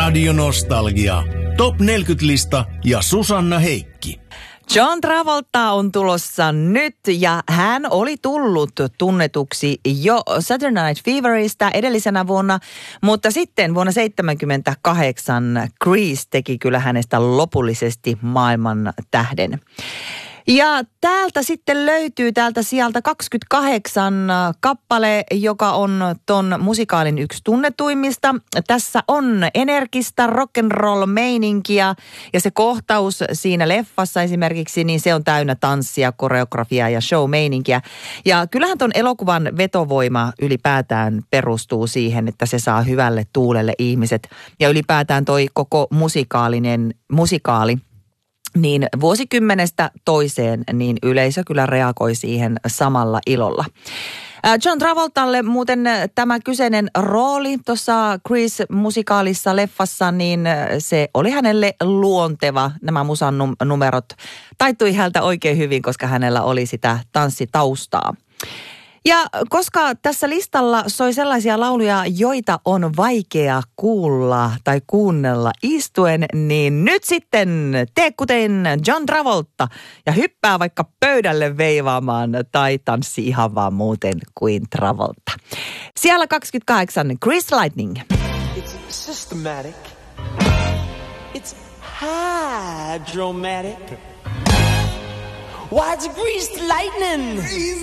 Radio Nostalgia. Top 40-lista ja Susanna Heikki. John Travolta on tulossa nyt ja hän oli tullut tunnetuksi jo Saturday Night Feveristä edellisenä vuonna, mutta sitten vuonna 1978 Grease teki kyllä hänestä lopullisesti maailman tähden. Ja täältä sitten löytyy täältä sieltä 28 kappale, joka on ton musikaalin yksi tunnetuimmista. Tässä on energistä rock'n'roll-meininkiä ja se kohtaus siinä leffassa esimerkiksi, niin se on täynnä tanssia, koreografiaa ja show-meininkiä. Ja kyllähän ton elokuvan vetovoima ylipäätään perustuu siihen, että se saa hyvälle tuulelle ihmiset. Ja ylipäätään toi koko musikaali. Niin vuosikymmenestä toiseen, niin yleisö kyllä reagoi siihen samalla ilolla. John Travoltalle muuten tämä kyseinen rooli tuossa Grease-musikaalissa leffassa, niin se oli hänelle luonteva. Nämä musan numerot taittui häneltä oikein hyvin, koska hänellä oli sitä tanssitaustaa. Ja koska tässä listalla soi sellaisia lauluja, joita on vaikea kuulla tai kuunnella istuen, niin nyt sitten tee kuten John Travolta ja hyppää vaikka pöydälle veivaamaan tai tanssi ihan vaan muuten kuin Travolta. Siellä 28, Grease Lightning. It's systematic. It's hydromatic. Why, it's greased lightning.